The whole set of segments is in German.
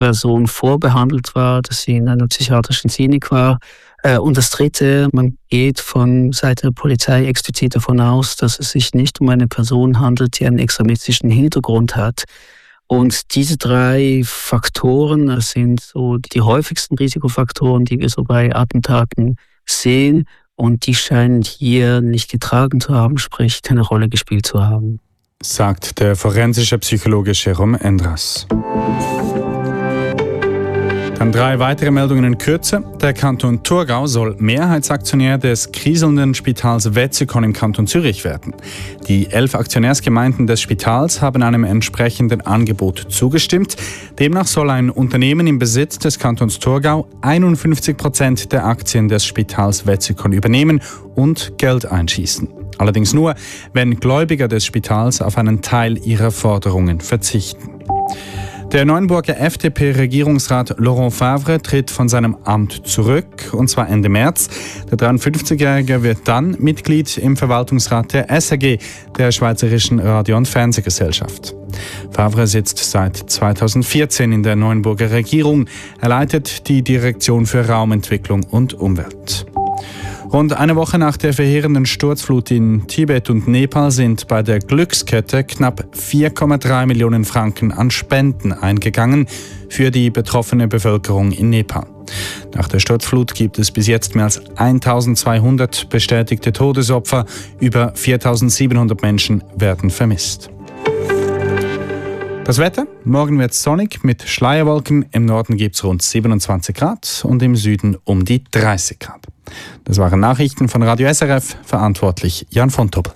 Person vorbehandelt war, dass sie in einer psychiatrischen Klinik war. Und das Dritte, man geht von Seite der Polizei explizit davon aus, dass es sich nicht um eine Person handelt, die einen extremistischen Hintergrund hat. Und diese 3 Faktoren, das sind so die häufigsten Risikofaktoren, die wir so bei Attentaten sehen. Und die scheinen hier nicht getragen zu haben, sprich keine Rolle gespielt zu haben. Sagt der forensische Psychologe Jérôme Endras. Dann 3 weitere Meldungen in Kürze. Der Kanton Thurgau soll Mehrheitsaktionär des kriselnden Spitals Wetzikon im Kanton Zürich werden. Die 11 Aktionärsgemeinden des Spitals haben einem entsprechenden Angebot zugestimmt. Demnach soll ein Unternehmen im Besitz des Kantons Thurgau 51% der Aktien des Spitals Wetzikon übernehmen und Geld einschießen. Allerdings nur, wenn Gläubiger des Spitals auf einen Teil ihrer Forderungen verzichten. Der Neuenburger FDP-Regierungsrat Laurent Favre tritt von seinem Amt zurück, und zwar Ende März. Der 53-Jährige wird dann Mitglied im Verwaltungsrat der SRG, der Schweizerischen Radio- und Fernsehgesellschaft. Favre sitzt seit 2014 in der Neuenburger Regierung. Er leitet die Direktion für Raumentwicklung und Umwelt. Rund eine Woche nach der verheerenden Sturzflut in Tibet und Nepal sind bei der Glückskette knapp 4,3 Millionen Franken an Spenden eingegangen für die betroffene Bevölkerung in Nepal. Nach der Sturzflut gibt es bis jetzt mehr als 1200 bestätigte Todesopfer, über 4700 Menschen werden vermisst. Das Wetter? Morgen wird es sonnig mit Schleierwolken. Im Norden gibt es rund 27 Grad und im Süden um die 30 Grad. Das waren Nachrichten von Radio SRF, verantwortlich Jan von Tobel.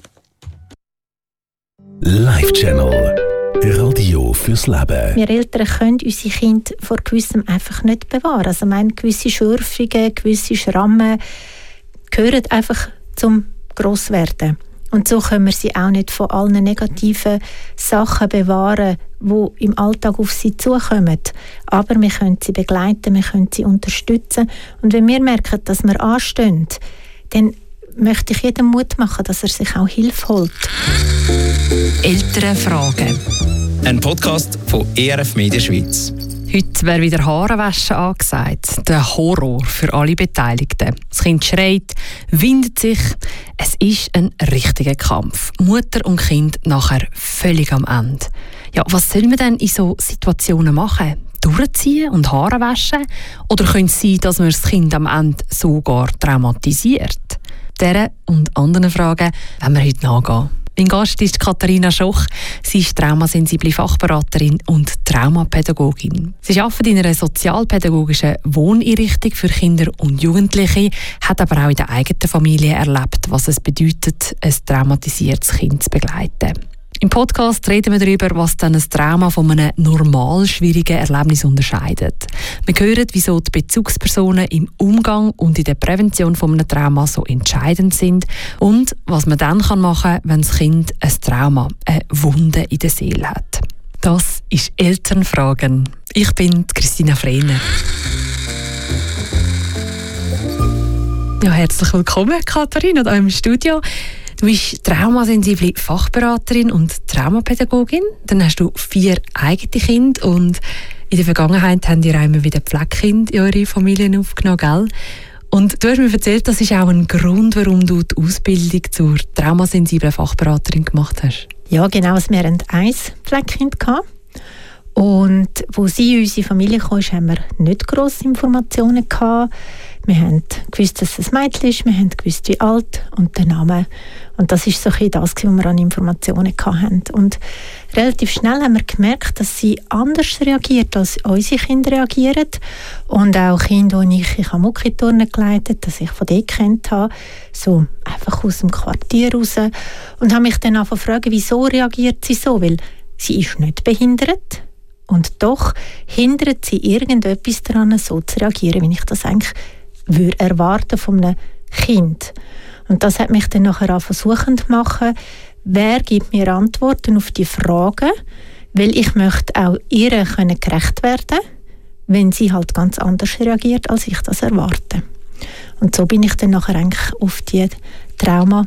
Live Channel. Radio fürs Leben. Wir Eltern können unsere Kinder vor gewissem einfach nicht bewahren. Also gewisse Schürfungen, gewisse Schrammen gehören einfach zum Grosswerden. Und so können wir sie auch nicht von allen negativen Sachen bewahren, die im Alltag auf sie zukommen. Aber wir können sie begleiten, wir können sie unterstützen. Und wenn wir merken, dass wir anstehen, dann möchte ich jedem Mut machen, dass er sich auch Hilfe holt. Elternfragen. Ein Podcast von ERF Media Schweiz. Heute wäre wieder Haarewaschen angesagt. Der Horror für alle Beteiligten. Das Kind schreit, windet sich. Es ist ein richtiger Kampf. Mutter und Kind nachher völlig am Ende. Ja, was soll man denn in so Situationen machen? Durchziehen und Haare waschen? Oder könnte es sein, dass man das Kind am Ende sogar traumatisiert? Diese und anderen Fragen wollen wir heute nachgehen. Mein Gast ist Katharina Schoch. Sie ist traumasensible Fachberaterin und Traumapädagogin. Sie arbeitet in einer sozialpädagogischen Wohneinrichtung für Kinder und Jugendliche, hat aber auch in der eigenen Familie erlebt, was es bedeutet, ein traumatisiertes Kind zu begleiten. Im Podcast reden wir darüber, was dann ein Trauma von einem normal schwierigen Erlebnis unterscheidet. Wir hören, wieso die Bezugspersonen im Umgang und in der Prävention von einem Trauma so entscheidend sind und was man dann machen kann, wenn das Kind ein Trauma, eine Wunde in der Seele hat. Das ist Elternfragen. Ich bin Christina Frehner. Ja, herzlich willkommen, Katharina, hier im Studio. Du bist traumasensible Fachberaterin und Traumapädagogin. Dann hast du 4 eigene Kinder und in der Vergangenheit haben ihr auch immer wieder Pflegekinder in eure Familien aufgenommen, gell? Und du hast mir erzählt, das ist auch ein Grund, warum du die Ausbildung zur traumasensiblen Fachberaterin gemacht hast. Ja, genau. Wir hatten 1 Pflegekind. Und wo sie in unsere Familie kam, haben wir nicht grosse Informationen gehabt. Wir haben gewusst, dass es ein Mädchen ist, wir haben gewusst, wie alt und den Namen. Und das ist so ein bisschen das, was wir an Informationen hatten. Und relativ schnell haben wir gemerkt, dass sie anders reagiert, als unsere Kinder reagieren. Und auch Kinder, die ich habe Muckiturnen geleitet, dass ich von denen kennt habe, so einfach aus dem Quartier raus. Und habe mich dann angefangen zu fragen, wieso reagiert sie so? Weil sie ist nicht behindert. Und doch hindert sie irgendetwas daran, so zu reagieren, wie ich das eigentlich würde erwarten von einem Kind. Und das hat mich dann nachher versuchen zu machen, wer gibt mir Antworten auf die Fragen, weil ich möchte auch ihr gerecht werden, wenn sie halt ganz anders reagiert, als ich das erwarte. Und so bin ich dann nachher eigentlich auf die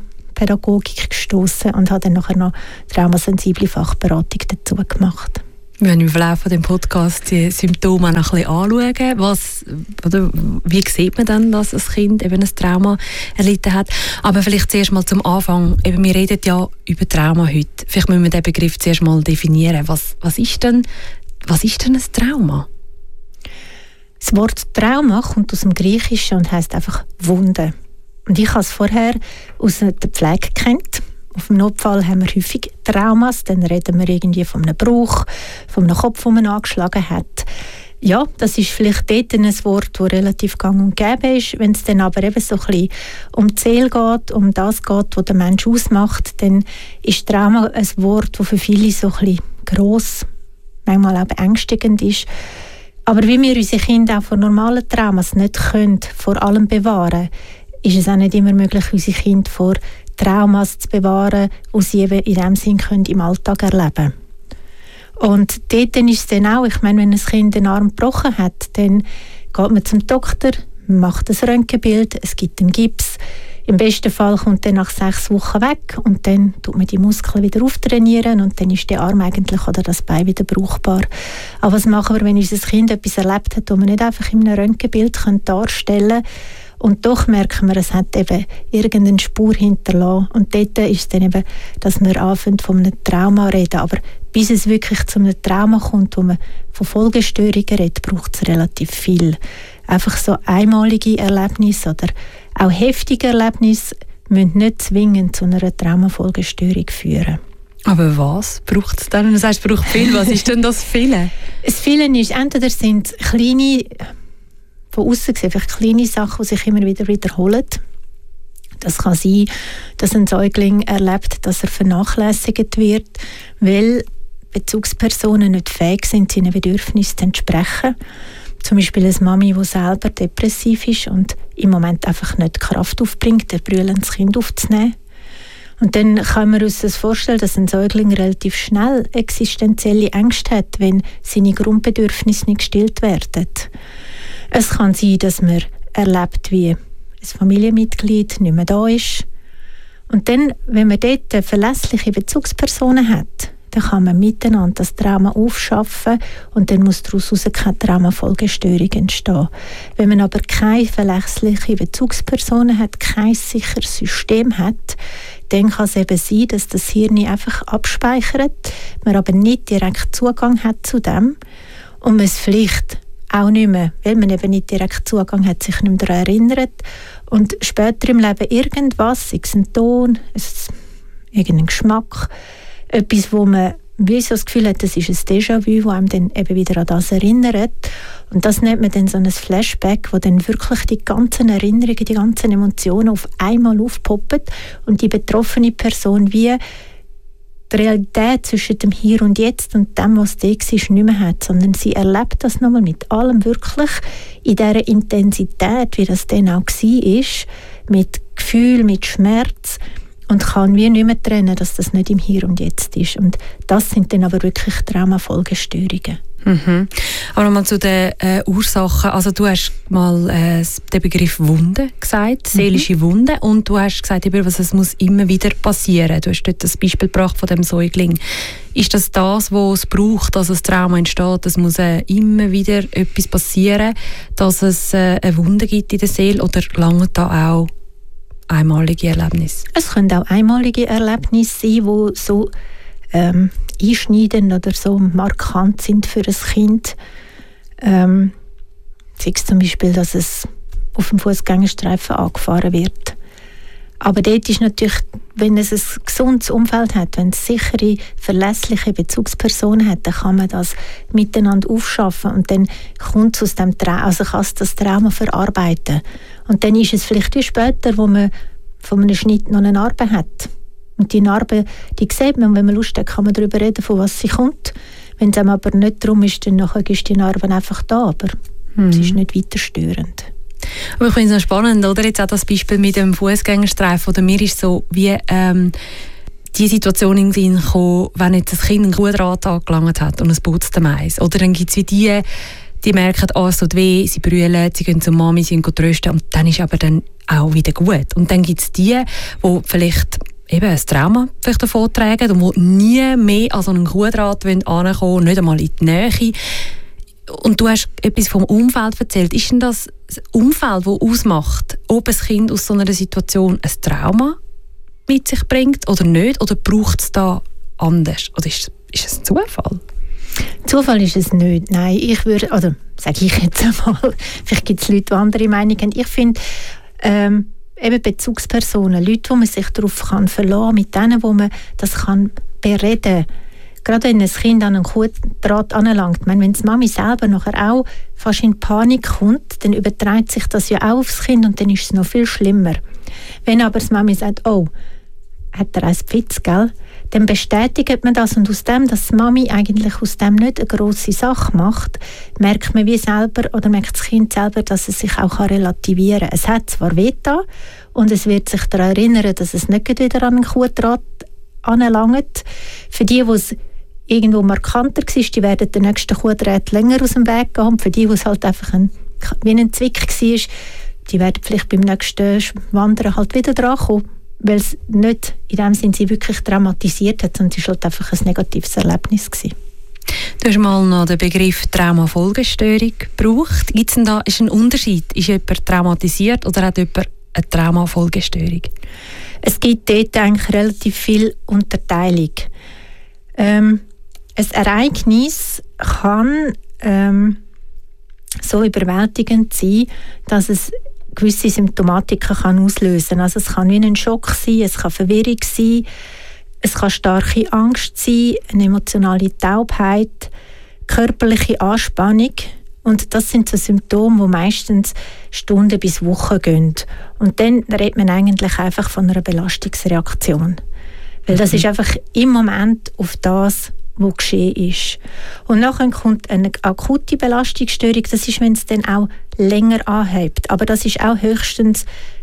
Traumapädagogik gestoßen und habe dann nachher noch traumasensible Fachberatung dazu gemacht. Wir werden im Verlauf von dem Podcast die Symptome noch ein bisschen anschauen. Wie sieht man dann, dass ein Kind eben ein Trauma erlitten hat? Aber vielleicht zuerst mal zum Anfang. Eben, wir reden ja über Trauma heute. Vielleicht müssen wir den Begriff zuerst mal definieren. Was ist denn ein Trauma? Das Wort Trauma kommt aus dem Griechischen und heisst einfach Wunde. Und ich habe es vorher aus der Pflege gekannt. Auf dem Notfall haben wir häufig Traumas, dann reden wir irgendwie von einem Bruch, von einem Kopf, den man angeschlagen hat. Ja, das ist vielleicht dort ein Wort, das relativ gang und gäbe ist. Wenn es dann aber eben so ein bisschen um die Seele geht, um das geht, was der Mensch ausmacht, dann ist Trauma ein Wort, das für viele so ein bisschen gross, manchmal auch beängstigend ist. Aber wie wir unsere Kinder auch vor normalen Traumas nicht können, vor allem bewahren, ist es auch nicht immer möglich, unsere Kinder vor Traumas zu bewahren, die sie eben in diesem Sinn können im Alltag erleben können. Und dort ist es dann auch, ich meine, wenn ein Kind den Arm gebrochen hat, dann geht man zum Doktor, macht ein Röntgenbild, es gibt einen Gips. Im besten Fall kommt er nach 6 Wochen weg und dann tut man die Muskeln wieder auftrainieren und dann ist der Arm eigentlich oder das Bein wieder brauchbar. Aber was machen wir, wenn unser Kind etwas erlebt hat, das man nicht einfach in einem Röntgenbild darstellen kann? Und doch merken wir, es hat eben irgendeine Spur hinterlassen. Und dort ist es dann eben, dass wir anfangen von einem Trauma reden. Aber bis es wirklich zu einem Trauma kommt, wo man von Folgestörungen redet, braucht es relativ viel. Einfach so einmalige Erlebnisse oder auch heftige Erlebnisse müssen nicht zwingend zu einer Traumafolgestörung führen. Aber was braucht es dann? Du sagst, es braucht viel. Was ist denn das Viele? Das Viele ist, entweder sind kleine, von außen gesehen, vielleicht kleine Sachen, die sich immer wieder wiederholen. Das kann sein, dass ein Säugling erlebt, dass er vernachlässigt wird, weil Bezugspersonen nicht fähig sind, seinen Bedürfnissen zu entsprechen. Zum Beispiel eine Mami, die selber depressiv ist und im Moment einfach nicht die Kraft aufbringt, ein brüllendes Kind aufzunehmen. Und dann kann man uns das vorstellen, dass ein Säugling relativ schnell existenzielle Ängste hat, wenn seine Grundbedürfnisse nicht gestillt werden. Es kann sein, dass man erlebt, wie ein Familienmitglied nicht mehr da ist. Und dann, wenn man dort verlässliche Bezugspersonen hat, dann kann man miteinander das Trauma aufschaffen und dann muss daraus keine Traumafolgestörung entstehen. Wenn man aber keine verlässliche Bezugspersonen hat, kein sicheres System hat, dann kann es eben sein, dass das Hirn einfach abspeichert, man aber nicht direkt Zugang hat zu dem und man es vielleicht auch nicht mehr, weil man eben nicht direkt Zugang hat, sich nicht mehr daran erinnert und später im Leben irgendwas, sei es ein Ton, irgendein Geschmack, etwas, wo man wie so das Gefühl hat, das ist ein Déjà-vu, das einem dann eben wieder an das erinnert. Und das nennt man dann so ein Flashback, wo dann wirklich die ganzen Erinnerungen, die ganzen Emotionen auf einmal aufpoppen und die betroffene Person wie die Realität zwischen dem Hier und Jetzt und dem, was da war, nicht mehr hat, sondern sie erlebt das nochmal mit allem wirklich in dieser Intensität, wie das dann auch war, mit Gefühl, mit Schmerz und kann wie nicht mehr trennen, dass das nicht im Hier und Jetzt ist. Und das sind dann aber wirklich Traumafolgestörungen. Mhm. Aber nochmal zu den Ursachen. Also du hast mal den Begriff Wunde gesagt, seelische Wunde, und du hast gesagt, es muss immer wieder passieren. Du hast dort das Beispiel gebracht von dem Säugling. Ist das, was es braucht, dass ein Trauma entsteht? Es muss immer wieder etwas passieren, dass es eine Wunde gibt in der Seele, oder lange da auch einmalige Erlebnisse? Es können auch einmalige Erlebnisse sein, die so einschneidend oder so markant sind für ein Kind. Sei es zum Beispiel, dass es auf dem Fußgängerstreifen angefahren wird. Aber dort ist natürlich, wenn es ein gesundes Umfeld hat, wenn es sichere, verlässliche Bezugspersonen hat, dann kann man das miteinander aufschaffen und dann kommt es aus dem also kann es das Trauma verarbeiten. Und dann ist es vielleicht wie später, wo man von einem Schnitt noch eine Narbe hat. Und die Narbe, die sieht man, und wenn man Lust hat, kann man darüber reden, von was sie kommt. Wenn es einem aber nicht darum ist, dann ist die Narbe einfach da, aber es ist nicht weiter störend. Aber ich finde es noch spannend, oder? Jetzt auch das Beispiel mit dem Fußgängerstreifen. Oder mir ist so wie die Situation in den Sinn gekommen, wenn jetzt ein Kind einen Gutrad angelangt hat und es putzt dem Eis. Oder dann gibt es wie die merken, es tut weh, sie brüllen, sie gehen zur Mami, sie gehen trösten, und dann ist aber dann auch wieder gut. Und dann gibt es die vielleicht eben ein Trauma vielleicht davon tragen und die nie mehr an so einen Kuhdraht ankommen wollen, nicht einmal in die Nähe. Und du hast etwas vom Umfeld erzählt. Ist denn das Umfeld, das ausmacht, ob ein Kind aus so einer Situation ein Trauma mit sich bringt oder nicht? Oder braucht es da anders? Oder ist es ein Zufall? Zufall ist es nicht. Nein, ich würde, oder sage ich jetzt einmal, vielleicht gibt es Leute, die andere Meinungen haben. Ich finde, eben Bezugspersonen, Leute, wo man sich darauf verlassen kann, mit denen, wo man das kann bereden kann. Gerade wenn ein Kind an einen Kuhdraht anlangt, wenn die Mami selber nachher auch fast in Panik kommt, dann überträgt sich das ja auch aufs Kind und dann ist es noch viel schlimmer. Wenn aber die Mami sagt, oh, hat er ein Pfitz, gell? Dann bestätigt man das und aus dem, dass die Mami eigentlich aus dem nicht eine grosse Sache macht, merkt man wie selber oder merkt das Kind selber, dass es sich auch relativieren kann. Es hat zwar wehgetan und es wird sich daran erinnern, dass es nicht wieder an einen Kuhdraht anlangt. Für die es irgendwo markanter war, die werden den nächsten Kuhdraht länger aus dem Weg gehen. Und für die es halt einfach wie ein Zwick war, die werden vielleicht beim nächsten Wandern halt wieder dran kommen, weil es nicht in dem Sinne sie wirklich traumatisiert hat, sondern es war halt einfach ein negatives Erlebnis gewesen. Du hast mal noch den Begriff Traumafolgestörung gebraucht. Gibt es denn da ein Unterschied? Ist jemand traumatisiert oder hat jemand eine Traumafolgestörung? Es gibt dort eigentlich relativ viel Unterteilung. Ein Ereignis kann so überwältigend sein, dass es gewisse Symptomatiken kann auslösen kann. Also es kann wie ein Schock sein, es kann Verwirrung sein, es kann starke Angst sein, eine emotionale Taubheit, körperliche Anspannung. Und das sind so Symptome, die meistens Stunden bis Wochen gehen. Und dann redet man eigentlich einfach von einer Belastungsreaktion. Weil das ist einfach im Moment auf das, was geschehen ist. Und nachher kommt eine akute Belastungsstörung. Das ist, wenn es dann auch länger anhält. Aber das ist auch höchstens,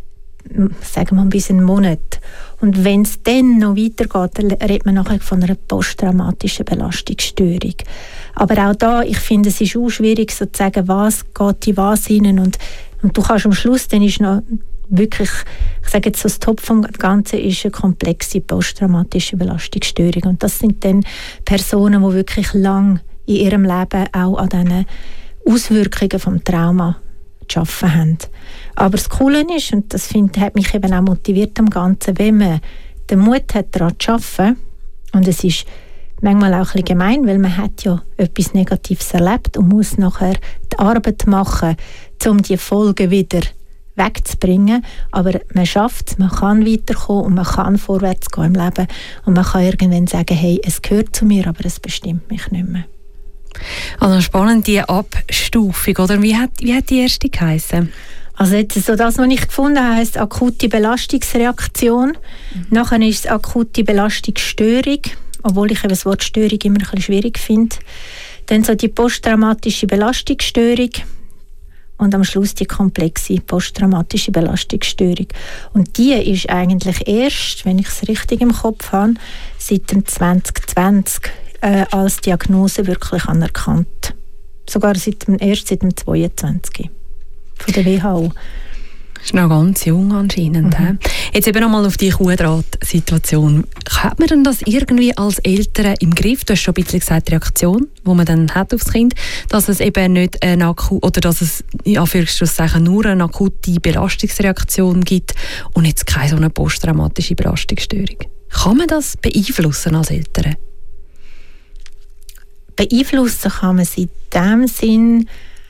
sagen wir mal, bis einen Monat. Und wenn es dann noch weitergeht, dann redet man nachher von einer posttraumatischen Belastungsstörung. Aber auch da, ich finde, es ist auch schwierig so zu sagen, was geht in was hinein. Und du kannst am Schluss, dann ist noch wirklich, ich sage jetzt so, das Top vom Ganzen ist eine komplexe posttraumatische Belastungsstörung. Und das sind dann Personen, die wirklich lang in ihrem Leben auch an diesen Auswirkungen vom Trauma zu arbeiten haben. Aber das Coole ist, und das hat mich eben auch motiviert am Ganzen, wenn man den Mut hat, daran zu arbeiten, und es ist manchmal auch ein bisschen gemein, weil man hat ja etwas Negatives erlebt und muss nachher die Arbeit machen, um die Folgen wieder wegzubringen, aber man schafft es, man kann weiterkommen und man kann vorwärts gehen im Leben und man kann irgendwann sagen, hey, es gehört zu mir, aber es bestimmt mich nicht mehr. Also spannend, die Abstufung, oder? Wie hat die erste geheissen? Also jetzt so das, was ich gefunden habe, heisst akute Belastungsreaktion. Nachher ist es akute Belastungsstörung, obwohl ich eben das Wort Störung immer ein bisschen schwierig finde. Dann so die posttraumatische Belastungsstörung. Und am Schluss die komplexe posttraumatische Belastungsstörung. Und die ist eigentlich erst, wenn ich es richtig im Kopf habe, seit dem 2020 als Diagnose wirklich anerkannt. Sogar erst seit dem 22. von der WHO. Das ist noch ganz jung anscheinend. Jetzt eben nochmal auf die Kuhdraht-Situation. Hat man denn das irgendwie als Eltern im Griff? Du hast schon ein bisschen gesagt, die Reaktion, die man dann hat aufs Kind, dass es eben nicht oder dass es in Anführungszeichen nur eine akute Belastungsreaktion gibt und jetzt keine so eine posttraumatische Belastungsstörung. Kann man das beeinflussen als Eltern? Beeinflussen kann man es in dem Sinn,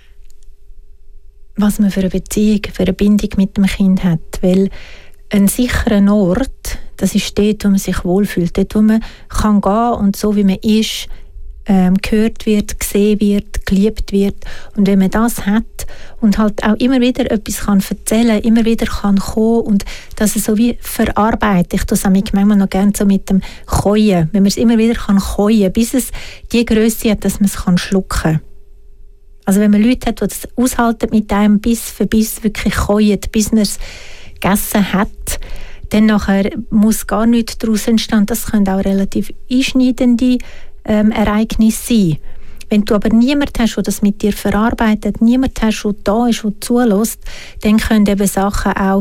was man für eine Beziehung, für eine Bindung mit dem Kind hat. Weil ein sicherer Ort, das ist dort, wo man sich wohlfühlt, dort, wo man kann gehen und so wie man ist, gehört wird, gesehen wird, geliebt wird. Und wenn man das hat und halt auch immer wieder etwas kann erzählen, immer wieder kann kommen und das so wie verarbeitet. Ich tue es manchmal noch gerne so mit dem Käuen, wenn man es immer wieder kann käuen, bis es die Größe hat, dass man es kann schlucken kann. Also wenn man Leute hat, die das aushalten mit einem Biss für Biss wirklich käuen, bis man es gegessen hat, dann nachher muss gar nichts daraus entstehen. Das können auch relativ einschneidende Ereignisse sein. Wenn du aber niemanden hast, der das mit dir verarbeitet, niemanden hast, der da ist, der zulässt, dann können eben Sachen auch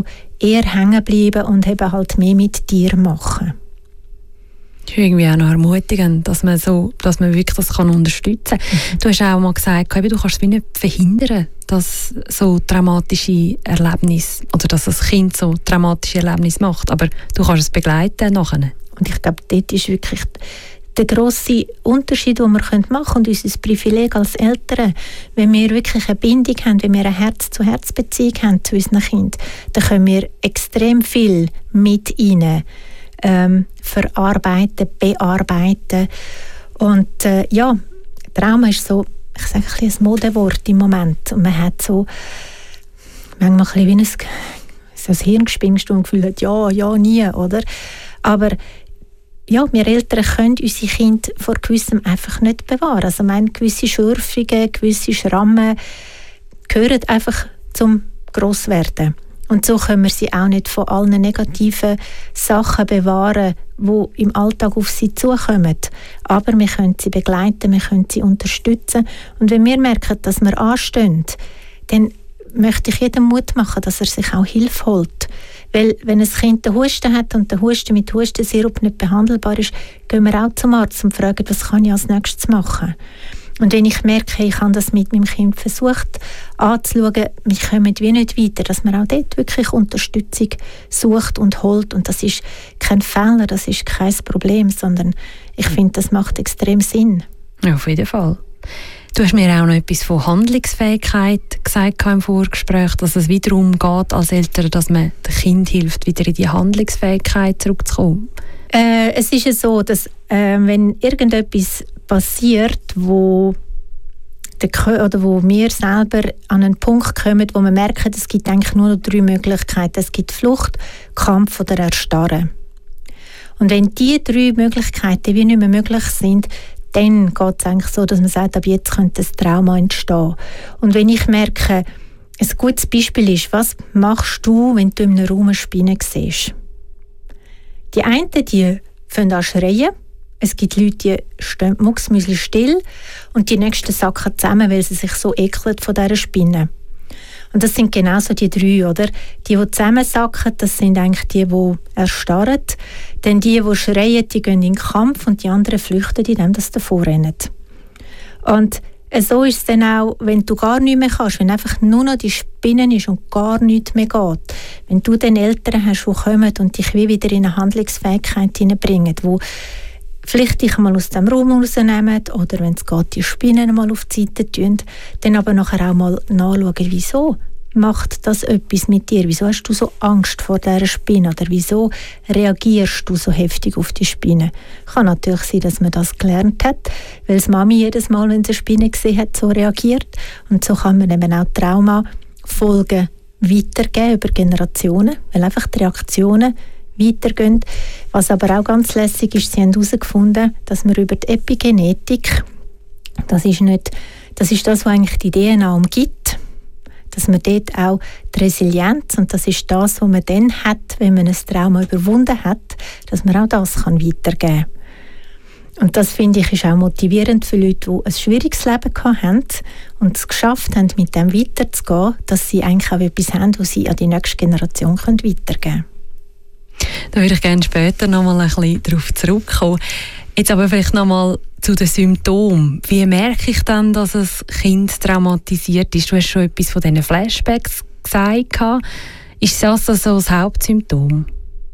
eher hängen bleiben und eben halt mehr mit dir machen. Das ist irgendwie auch noch ermutigend, dass man wirklich das kann unterstützen kann. Du hast auch mal gesagt, du kannst es wie nicht verhindern, dass so traumatische Erlebnisse oder dass das Kind so traumatische Erlebnisse macht, aber du kannst es begleiten nachher. Und ich glaube, dort ist wirklich der grosse Unterschied, den wir machen können und unser Privileg als Eltern, wenn wir wirklich eine Bindung haben, wenn wir eine Herz-zu-Herz-Beziehung haben zu unseren Kindern, dann können wir extrem viel mit ihnen verarbeiten, bearbeiten. Und Trauma ist so, ich sage ein Modewort im Moment. Und man hat so manchmal ein bisschen wie ein Hirngespinst und Gefühl hat, ja, nie, oder? Aber ja, wir Eltern können unsere Kinder vor Gewissem einfach nicht bewahren. Also gewisse Schürfungen, gewisse Schrammen gehören einfach zum Grosswerden. Und so können wir sie auch nicht von allen negativen Sachen bewahren, die im Alltag auf sie zukommen. Aber wir können sie begleiten, wir können sie unterstützen. Und wenn wir merken, dass wir anstehen, dann möchte ich jedem Mut machen, dass er sich auch Hilfe holt. Weil wenn ein Kind den Husten hat und der Husten mit Hustensirup nicht behandelbar ist, gehen wir auch zum Arzt und fragen, was kann ich als nächstes machen. Und wenn ich merke, ich habe das mit meinem Kind versucht anzuschauen, wir kommen wie nicht weiter, dass man auch dort wirklich Unterstützung sucht und holt. Und das ist kein Fehler, das ist kein Problem, sondern ich finde, das macht extrem Sinn. Ja, auf jeden Fall. Du hast mir auch noch etwas von Handlungsfähigkeit gesagt im Vorgespräch, dass es wiederum geht als Eltern, dass man dem Kind hilft, wieder in die Handlungsfähigkeit zurückzukommen. Es ist ja so, dass wenn irgendetwas passiert, wo wir selber an einen Punkt kommen, wo wir merken, es gibt eigentlich nur noch 3 Möglichkeiten. Es gibt Flucht, Kampf oder Erstarren. Und wenn diese 3 Möglichkeiten wie nicht mehr möglich sind, dann geht es eigentlich so, dass man sagt, ab jetzt könnte ein Trauma entstehen. Und wenn ich merke, ein gutes Beispiel ist, was machst du, wenn du in einem Raum eine Spinne siehst? Die einen, die fangen an zu schreien. Es gibt Leute, die stehen mucksmäuschen still und die nächsten sacken zusammen, weil sie sich so ekeln von dieser Spinne. Und das sind genauso die 3, oder? Die zusammensacken, das sind eigentlich die erstarren. Denn die schreien, die gehen in den Kampf und die anderen flüchten, indem sie davor rennen. Und so ist es dann auch, wenn du gar nichts mehr kannst, wenn einfach nur noch die Spinne ist und gar nichts mehr geht. Wenn du dann Eltern hast, die kommen und dich wieder in eine Handlungsfähigkeit hineinbringen, die vielleicht dich mal aus dem Raum rausnehmen oder wenn es geht, die Spinnen mal auf die Seite tun, dann aber nachher auch mal nachschauen, wieso macht das etwas mit dir? Wieso hast du so Angst vor dieser Spinne? Oder wieso reagierst du so heftig auf die Spinne? Kann natürlich sein, dass man das gelernt hat, weil das Mami jedes Mal, wenn sie eine Spinne gesehen hat, so reagiert. Und so kann man eben auch Traumafolgen weitergeben über Generationen, weil einfach die Reaktionen weitergehen. Was aber auch ganz lässig ist, sie haben herausgefunden, dass man über die Epigenetik, das ist das, was eigentlich die DNA umgibt, dass man dort auch die Resilienz, und das ist das, was man dann hat, wenn man ein Trauma überwunden hat, dass man auch das kann weitergeben kann. Und das, finde ich, ist auch motivierend für Leute, die ein schwieriges Leben haben und es geschafft haben, mit dem weiterzugehen, dass sie eigentlich auch etwas haben, das sie an die nächste Generation weitergeben können. Da würde ich gerne später noch mal ein bisschen darauf zurückkommen. Jetzt aber vielleicht noch mal zu den Symptomen. Wie merke ich dann, dass ein Kind traumatisiert ist? Du hast schon etwas von diesen Flashbacks gesagt. Ist das also das Hauptsymptom?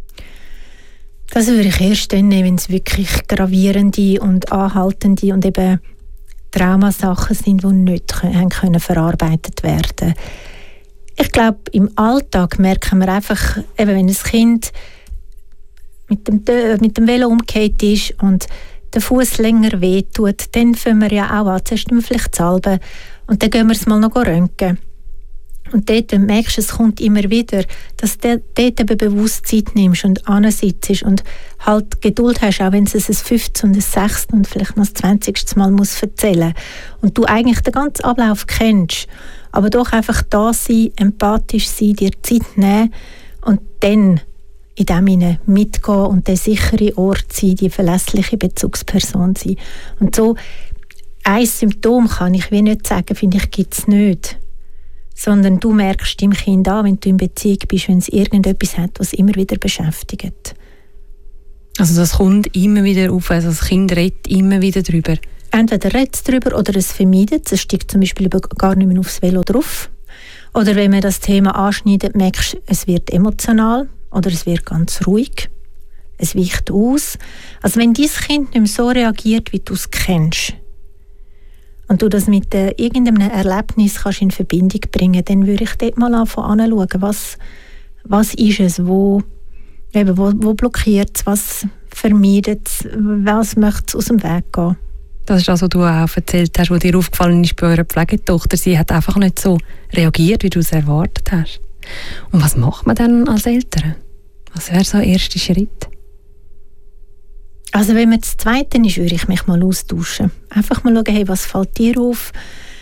Das würde ich erst dann nehmen, wenn es wirklich gravierende und anhaltende und eben Traumasachen sind, die nicht können verarbeitet werden. Ich glaube, im Alltag merken wir einfach, eben, wenn ein Kind mit dem Velo umgekehrt ist und der Fuß länger wehtut, dann fangen wir ja auch an. Zuerst müssen wir vielleicht salben und dann gehen wir es mal noch röntgen. Und dort merkst du, es kommt immer wieder, dass du dort eben bewusst Zeit nimmst und ansitzt und halt Geduld hast, auch wenn es ein 5. und ein 6. und vielleicht noch das 20. Mal muss erzählen. Und du eigentlich den ganzen Ablauf kennst, aber doch einfach da sein, empathisch sein, dir Zeit nehmen und dann in dem hinein mitgehen und der sichere Ort sein, die verlässliche Bezugsperson sein. Und so ein Symptom kann ich wie nicht sagen, finde ich, gibt es nicht. sondern du merkst deinem Kind an, wenn du in Beziehung bist, wenn es irgendetwas hat, was immer wieder beschäftigt. Also das kommt immer wieder auf, also das Kind redet immer wieder drüber. Entweder redet es drüber oder es vermeidet es. Es steigt zum Beispiel gar nicht mehr aufs Velo drauf. Oder wenn man das Thema anschneidet, merkst du, es wird emotional oder es wird ganz ruhig. Es weicht aus. Also wenn dein Kind nicht mehr so reagiert, wie du es kennst, und du das mit irgendeinem Erlebnis kannst in Verbindung bringen, dann würde ich dort mal anfangen anschauen, was ist es, wo blockiert es, was vermeidet es, was möchte es aus dem Weg gehen. Das ist das, was du auch erzählt hast, was dir aufgefallen ist bei eurer Pflegetochter. Sie hat einfach nicht so reagiert, wie du es erwartet hast. Und was macht man dann als Eltern? Was wäre so der erste Schritt? Also wenn man das Zweite ist, würde ich mich mal austauschen. Einfach mal schauen, hey, was fällt dir auf?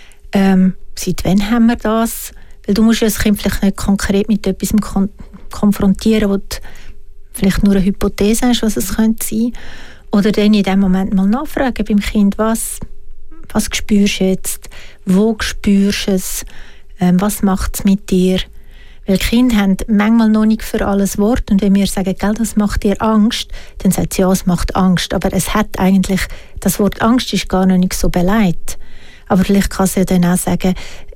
Seit wann haben wir das? Weil du musst ja das Kind vielleicht nicht konkret mit etwas konfrontieren, wo du vielleicht nur eine Hypothese hast, was es könnte sein. Oder dann in dem Moment mal nachfragen beim Kind, was spürst du jetzt? Wo spürst du es? Was macht es mit dir? Weil Kinder haben manchmal noch nicht für alles Wort. Und wenn wir sagen, gell, das macht dir Angst, dann sagt sie, ja, es macht Angst. Aber es hat eigentlich, das Wort Angst ist gar noch nicht so beleidigt. Aber vielleicht kann sie dann auch sagen,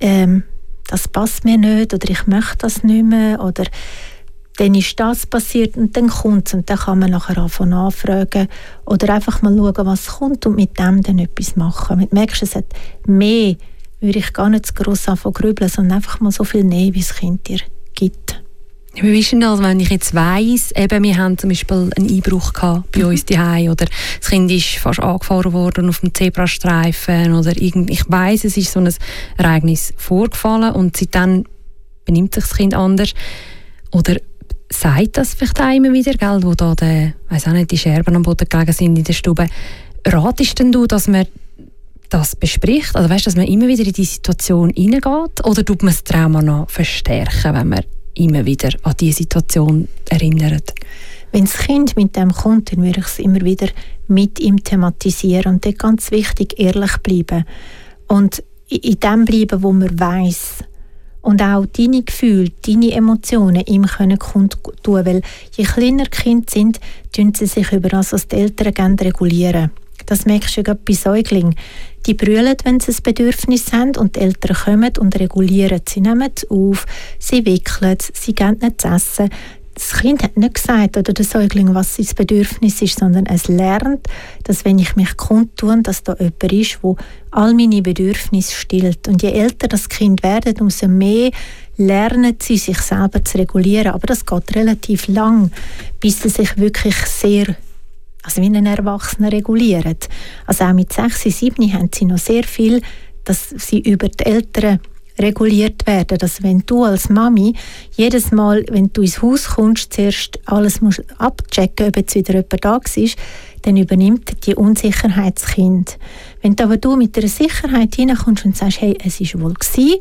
das passt mir nicht oder ich möchte das nicht mehr oder dann ist das passiert und dann kommt es und dann kann man nachher anfangen nachfragen oder einfach mal schauen, was kommt und mit dem dann etwas machen. Du merkst, es hat mehr, würde ich gar nicht zu gross anfangen grübeln, sondern einfach mal so viel nehmen, wie das Kind dir gibt. Ja, wie ist denn das, wenn ich jetzt weiss, eben, wir haben zum Beispiel einen Einbruch gehabt bei uns zu Hause oder das Kind ist fast angefahren worden auf dem Zebrastreifen oder ich weiss, es ist so ein Ereignis vorgefallen und seitdem benimmt sich das Kind anders. Oder sagt das vielleicht auch immer wieder, gell, wo da die Scherben am Boden gelegen sind in der Stube. Ratest denn du, dass man das bespricht? Also weißt, dass man immer wieder in die Situation hineingeht? Oder tut man das Trauma noch verstärken, wenn man immer wieder an diese Situation erinnert? Wenn das Kind mit dem kommt, dann würde ich es immer wieder mit ihm thematisieren. Und dort ganz wichtig, ehrlich bleiben. Und in dem bleiben, wo man weiss. Und auch deine Gefühle, deine Emotionen ihm kundtun. Weil je kleiner die Kinder sind, tun sie sich über das, was die Eltern gerne regulieren. Das merkst du ja gerade bei Säuglingen. Die brüllen, wenn sie ein Bedürfnis haben und die Eltern kommen und regulieren. Sie nehmen es auf, sie wickeln es, sie geben nicht zu essen. Das Kind hat nicht gesagt, oder der Säugling, was sein Bedürfnis ist, sondern es lernt, dass wenn ich mich kundtue, dass da jemand ist, der all meine Bedürfnisse stillt. Und je älter das Kind wird, umso mehr lernen sie, sich selber zu regulieren. Aber das geht relativ lang, bis sie sich wirklich sehr, also wie ein Erwachsener regulieren. Also auch mit 6, 7 haben sie noch sehr viel, dass sie über die Eltern reguliert werden. Dass wenn du als Mami jedes Mal, wenn du ins Haus kommst, zuerst alles musst abchecken, ob jetzt wieder jemand da ist, dann übernimmt die Unsicherheit das Kind. Wenn aber du mit einer Sicherheit hineinkommst und sagst, hey, es war wohl gewesen,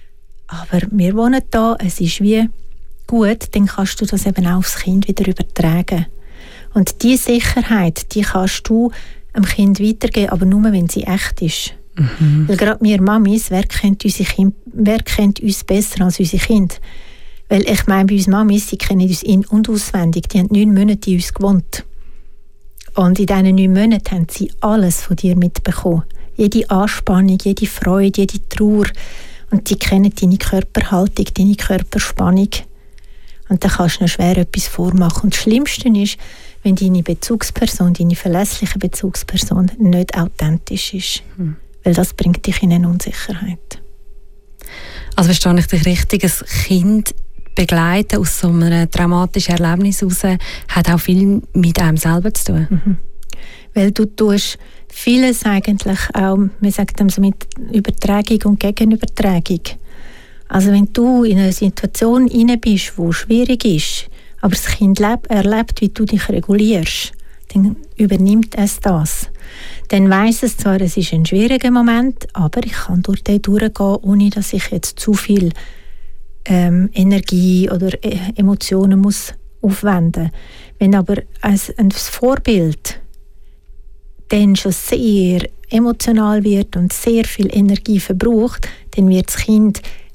aber wir wohnen da, es ist wie gut, dann kannst du das eben auch aufs Kind wieder übertragen. Und diese Sicherheit, die kannst du dem Kind weitergeben, aber nur, wenn sie echt ist. Mhm. Weil gerade wir Mamis, wer kennt uns besser als unsere Kinder? Weil ich meine, bei uns Mamis, sie kennen uns in- und auswendig. Die haben 9 Monate in uns gewohnt. Und in diesen 9 Monaten haben sie alles von dir mitbekommen. Jede Anspannung, jede Freude, jede Trauer. Und die kennen deine Körperhaltung, deine Körperspannung. Und da kannst du noch schwer etwas vormachen. Und das Schlimmste ist, wenn deine Bezugsperson, deine verlässliche Bezugsperson nicht authentisch ist. Mhm. Weil das bringt dich in eine Unsicherheit. Also verstehe ich dich richtig, ein Kind begleiten aus so einem traumatischen Erlebnis heraus hat auch viel mit einem selber zu tun. Mhm. Weil du tust vieles eigentlich auch, wir sagen so mit Übertragung und Gegenübertragung. Also wenn du in eine Situation hinein bist, die schwierig ist, aber das Kind erlebt, wie du dich regulierst, dann übernimmt es das. Dann weiss es zwar, es ist ein schwieriger Moment, aber ich kann durch den durchgehen, ohne dass ich jetzt zu viel Energie oder Emotionen muss aufwenden. Wenn aber ein Vorbild dann schon sehr emotional wird und sehr viel Energie verbraucht, dann wird das Kind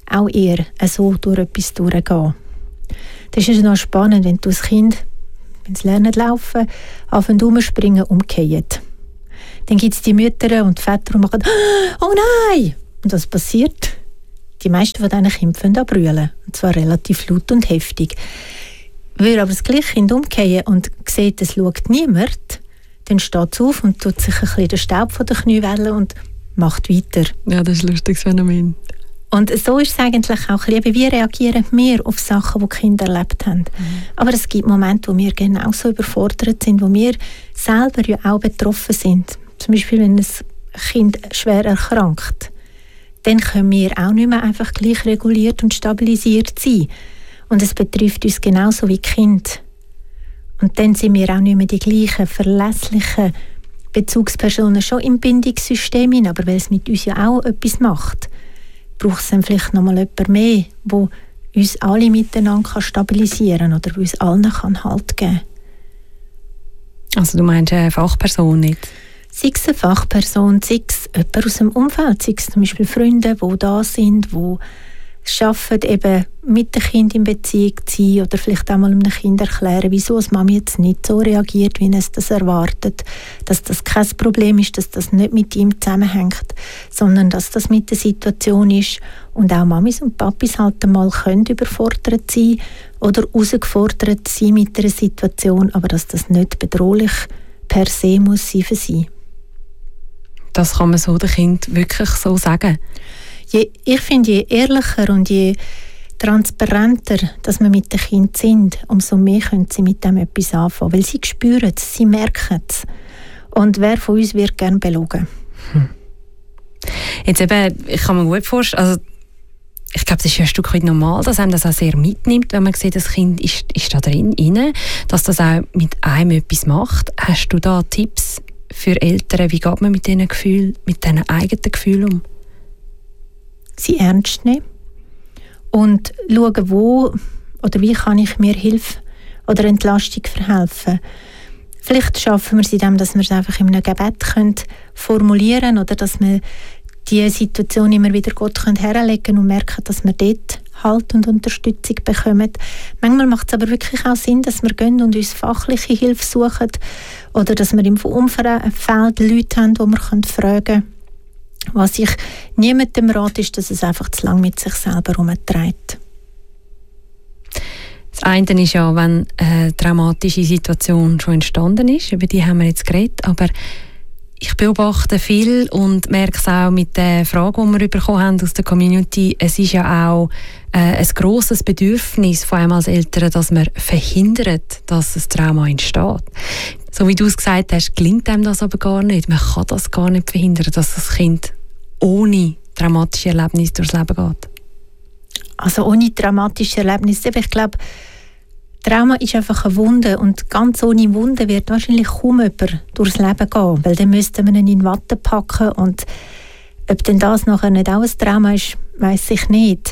auch eher so durch etwas durchgehen. Das ist noch spannend, wenn du das Kind, wenn sie lernen laufen, auf und umspringen, umgehen. Dann gibt es die Mütter und Väter, die machen «Oh nein!» Und was passiert? Die meisten von diesen Kindern fangen an zu brüllen. Und zwar relativ laut und heftig. Wenn aber das gleiche Kind umgehen und sieht, es schaut niemand, dann steht es auf und tut sich ein bisschen den Staub von den Kniewellen und macht weiter. Ja, das ist ein lustiges Phänomen. Und so ist es eigentlich auch, wie reagieren wir auf Sachen, die die Kinder erlebt haben. Aber es gibt Momente, wo wir genauso überfordert sind, wo wir selber ja auch betroffen sind. Zum Beispiel, wenn ein Kind schwer erkrankt. Dann können wir auch nicht mehr einfach gleich reguliert und stabilisiert sein. Und es betrifft uns genauso wie Kind. Und dann sind wir auch nicht mehr die gleichen verlässlichen Bezugspersonen schon im Bindungssystem, aber weil es mit uns ja auch etwas macht, braucht es dann vielleicht noch mal jemand mehr, der uns alle miteinander stabilisieren kann oder uns allen Halt geben kann. Also du meinst eine Fachperson nicht? Sei es eine Fachperson, sei es jemand aus dem Umfeld, sei es zum Beispiel Freunde, die da sind, die es schaffen, eben mit dem Kind in Beziehung zu sein oder vielleicht auch mal einem Kind erklären, wieso als Mami jetzt nicht so reagiert, wie es das erwartet, dass das kein Problem ist, dass das nicht mit ihm zusammenhängt, sondern dass das mit der Situation ist und auch Mamis und Papis halt einmal können überfordert sein oder herausgefordert sein mit einer Situation, aber dass das nicht bedrohlich per se muss sein für sie. Das kann man so dem Kind wirklich so sagen? Ich finde, je ehrlicher und je transparenter, dass wir mit den Kindern sind, umso mehr können sie mit dem etwas anfangen. Weil sie spüren es, sie merken es. Und wer von uns wird gerne belogen? Jetzt eben, ich kann mir gut vorstellen, also ich glaube, es ist ja ein Stück weit normal, dass einem das auch sehr mitnimmt, wenn man sieht, das Kind ist da drin, dass das auch mit einem etwas macht. Hast du da Tipps für Eltern, wie geht man mit diesen Gefühlen, mit diesen eigenen Gefühlen um? Sie ernst nehmen und schauen, wo oder wie kann ich mir Hilfe oder Entlastung verhelfen. Vielleicht schaffen wir es indem, dass wir es einfach in einem Gebet formulieren können oder dass wir die Situation immer wieder Gott herlegen können und merken, dass wir dort Halt und Unterstützung bekommen. Manchmal macht es aber wirklich auch Sinn, dass wir gehen und uns fachliche Hilfe suchen oder dass wir im Umfeld Leute haben, die wir fragen können. Was ich niemandem rate, ist, dass es einfach zu lange mit sich selber herumträgt. Das eine ist ja, wenn eine traumatische Situation schon entstanden ist, über die haben wir jetzt geredet, aber ich beobachte viel und merke es auch mit den Fragen, die wir bekommen haben aus der Community. Es ist ja auch ein grosses Bedürfnis von einem als Eltern, dass man verhindert, dass ein Trauma entsteht. So wie du es gesagt hast, gelingt einem das aber gar nicht. Man kann das gar nicht verhindern, dass das Kind ohne traumatische Erlebnisse durchs Leben geht. Also ohne traumatische Erlebnisse. Ich glaube, Trauma ist einfach eine Wunde und ganz ohne Wunde wird wahrscheinlich kaum jemand durchs Leben gehen, weil dann müsste man ihn in Watte packen und ob denn das nachher nicht auch ein Trauma ist, weiss ich nicht.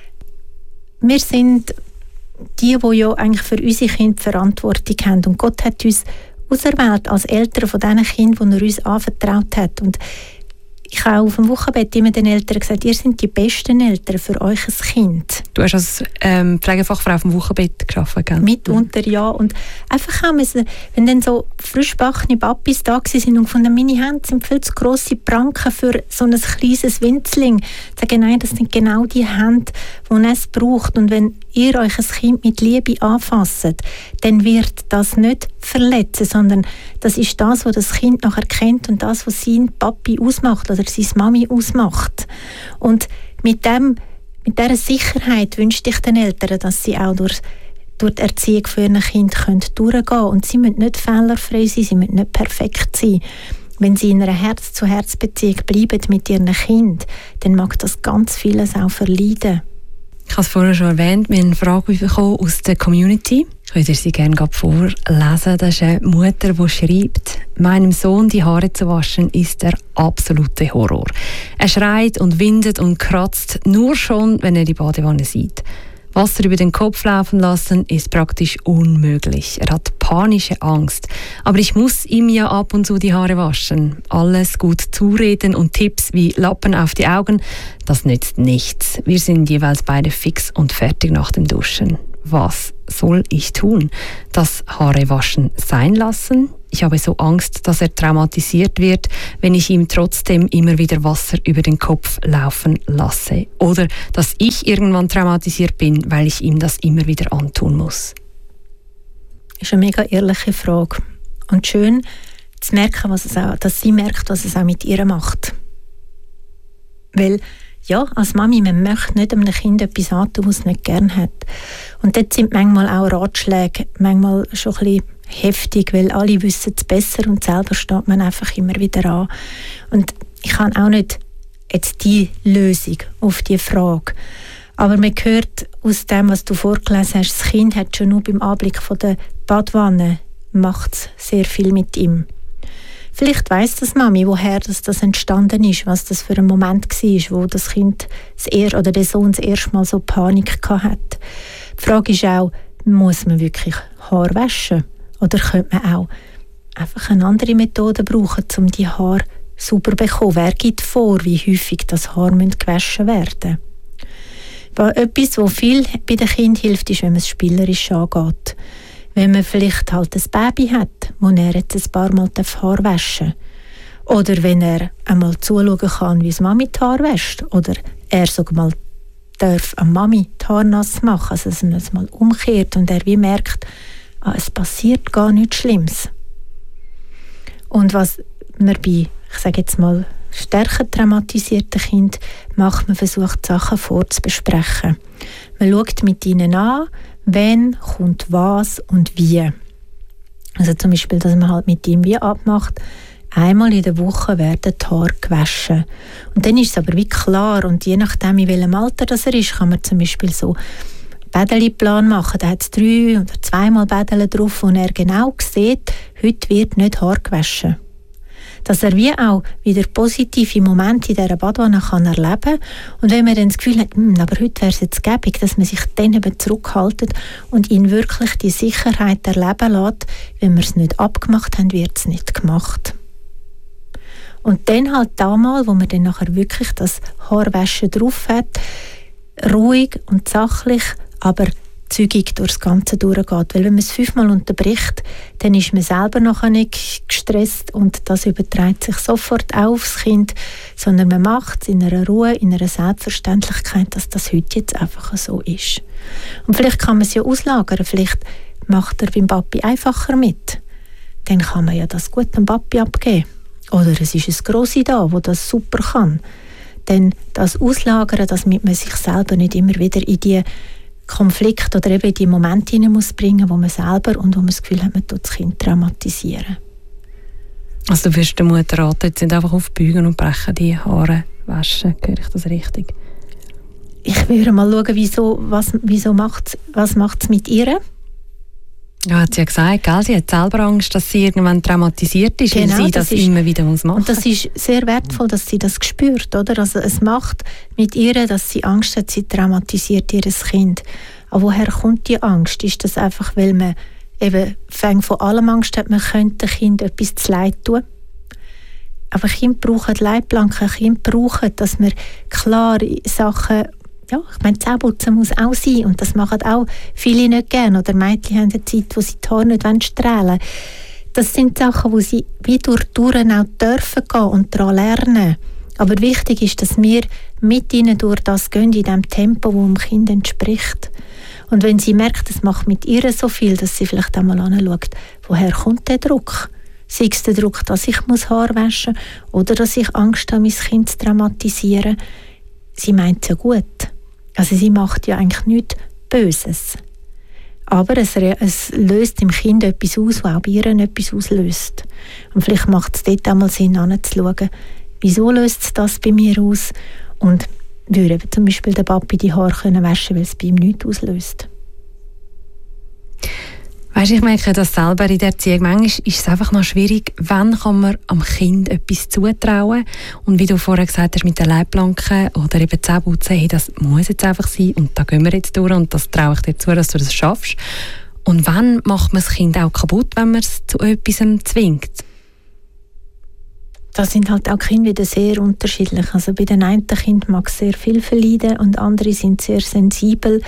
Wir sind die ja eigentlich für unsere Kinder Verantwortung haben und Gott hat uns auserwählt als Eltern von diesen Kindern, die er uns anvertraut hat. Und ich habe auf dem Wochenbett immer den Eltern gesagt, ihr seid die besten Eltern für euch ein Kind. Du hast als Pflegefachfrau auf dem Wochenbett gearbeitet, gell? Mitunter, ja. Und einfach auch müssen, wenn dann so frischbackene Papis da waren und gefunden, meine Hände sind viel zu grosse Pranken für so ein kleines Winzling. Sagen, nein, das sind genau die Hände, die es braucht. Und wenn ihr euch ein Kind mit Liebe anfasst, dann wird das nicht verletzen, sondern das ist das, was das Kind nachher kennt und das, was sein Papi ausmacht oder seine Mami ausmacht. Und mit dieser Sicherheit wünsche ich den Eltern, dass sie auch durch die Erziehung für ihr Kind durchgehen können. Und sie müssen nicht fehlerfrei sein, sie müssen nicht perfekt sein. Wenn sie in einer Herz-zu-Herz-Beziehung bleiben mit ihrem Kind, dann mag das ganz vieles auch verleiden. Ich habe es vorher schon erwähnt, wir haben eine Frage bekommen aus der Community. Ich würde sie gerne vorlesen. Das ist eine Mutter, die schreibt: Meinem Sohn die Haare zu waschen ist der absolute Horror. Er schreit und windet und kratzt nur schon, wenn er die Badewanne sieht. Wasser über den Kopf laufen lassen ist praktisch unmöglich. Er hat panische Angst. Aber ich muss ihm ja ab und zu die Haare waschen. Alles gut zureden und Tipps wie Lappen auf die Augen, das nützt nichts. Wir sind jeweils beide fix und fertig nach dem Duschen. Was soll ich tun? Das Haare waschen sein lassen? Ich habe so Angst, dass er traumatisiert wird, wenn ich ihm trotzdem immer wieder Wasser über den Kopf laufen lasse. Oder dass ich irgendwann traumatisiert bin, weil ich ihm das immer wieder antun muss. Das ist eine mega ehrliche Frage. Und schön zu merken, dass sie merkt, was es auch mit ihr macht. Weil ja, als Mami, man möchte nicht einem Kind etwas antun, was es nicht gerne hat. Und dort sind manchmal auch Ratschläge manchmal schon ein bisschen heftig, weil alle wissen es besser und selber steht man einfach immer wieder an. Und ich habe auch nicht jetzt die Lösung auf diese Frage. Aber man hört aus dem, was du vorgelesen hast, das Kind hat schon nur beim Anblick von der Badwanne macht es sehr viel mit ihm. Vielleicht weiss das Mami, woher das entstanden ist, was das für ein Moment war, wo das Kind oder der Sohn das erste Mal so Panik hatte. Die Frage ist auch, muss man wirklich Haar waschen? Oder könnte man auch einfach eine andere Methode brauchen, um die Haare sauber zu bekommen? Wer gibt vor, wie häufig das Haar gewaschen werden muss? Etwas, was viel bei den Kindern hilft, ist, wenn man es spielerisch angeht. Wenn man vielleicht halt ein Baby hat, wo er jetzt ein paar Mal Haar waschen darf. Oder wenn er einmal zuschauen kann, wie es Mami die Haare wäscht. Oder er sogar mal darf eine Mami die Haare nass machen. Also dass man es mal umkehrt und er wie merkt, es passiert gar nichts Schlimmes. Und was man bei, ich sage jetzt mal, stärker traumatisierten Kindern macht, man versucht, Sachen vorzubesprechen. Man schaut mit ihnen an, wann kommt was und wie. Also zum Beispiel, dass man halt mit ihm wie abmacht, einmal in der Woche werden die Haare gewaschen. Und dann ist es aber wie klar, und je nachdem, in welchem Alter das er ist, kann man zum Beispiel so Bädeli-Plan machen. Da hat es 3 oder 2-mal Bädeli drauf, wo er genau sieht, heute wird nicht Haar gewaschen. Dass er wie auch wieder positive Momente in dieser Badwanne kann erleben kann. Und wenn man dann das Gefühl hat, aber heute wäre es jetzt gäbig, dass man sich dann eben zurückhaltet und ihn wirklich die Sicherheit erleben lässt, wenn wir es nicht abgemacht haben, wird es nicht gemacht. Und dann halt damals, wo man dann nachher wirklich das Haarwaschen drauf hat, ruhig und sachlich, aber zügig durchs Ganze durchgeht. Weil wenn man es 5-mal unterbricht, dann ist man selber nachher nicht gestresst und das überträgt sich sofort auch aufs Kind, sondern man macht es in einer Ruhe, in einer Selbstverständlichkeit, dass das heute jetzt einfach so ist. Und vielleicht kann man es ja auslagern, vielleicht macht er beim Papi einfacher mit. Dann kann man ja das gut dem Papi abgeben. Oder es ist ein Grossi da, wo das super kann. Dann das auslagern, damit man sich selber nicht immer wieder in die Konflikt oder eben in die Momente hinein muss bringen, wo man selber und wo man das Gefühl hat, man tut das Kind traumatisieren. Also du wirst der Mutter raten, jetzt nicht einfach aufbeugen und brechen, die Haare waschen. Höre ich das richtig? Ich würde mal schauen, was macht es mit ihr? Ja, hat sie ja gesagt, gell? Sie hat selber Angst, dass sie irgendwann traumatisiert ist, genau, weil sie das immer wieder machen muss. Und das ist sehr wertvoll, dass sie das spürt, oder? Also es macht mit ihr, dass sie Angst hat, sie traumatisiert ihr Kind. Aber woher kommt die Angst? Ist das einfach, weil man eben von allem Angst hat, man könnte dem Kind etwas zu leid tun? Aber Kinder brauchen Leitplanken, Kinder brauchen, dass man klare Sachen. Ja, ich meine, Zähneputzen muss auch sein und das machen auch viele nicht gerne. Oder Mädchen haben eine Zeit, wo sie die Haare nicht strahlen wollen. Das sind Sachen, wo sie wie durch Touren auch dürfen gehen und daran lernen. Aber wichtig ist, dass wir mit ihnen durch das gehen, in dem Tempo, das dem Kind entspricht. Und wenn sie merkt, es macht mit ihr so viel, dass sie vielleicht einmal anschaut, woher kommt der Druck? Sei es der Druck, dass ich Haar waschen muss oder dass ich Angst habe, mein Kind zu traumatisieren. Sie meint es ja gut. Also sie macht ja eigentlich nichts Böses. Aber es löst im Kind etwas aus, was auch bei ihr etwas auslöst. Und vielleicht macht es dort einmal Sinn, anzuschauen, wieso löst es das bei mir aus? Und würde zum Beispiel der Papi die Haare waschen können, weil es bei ihm nichts auslöst. Weißt, ich merke das selber in der Erziehung. Manchmal ist es einfach noch schwierig, wann kann man am Kind etwas zutrauen. Und wie du vorher gesagt hast, mit den Leitplanken oder eben Zähneputzen, hey, das muss jetzt einfach sein und da gehen wir jetzt durch und das traue ich dir zu, dass du das schaffst. Und wann macht man das Kind auch kaputt, wenn man es zu etwas zwingt? Da sind halt auch Kinder wieder sehr unterschiedlich. Also bei den einen Kind mag es sehr viel verleiden und andere sind sehr sensibel.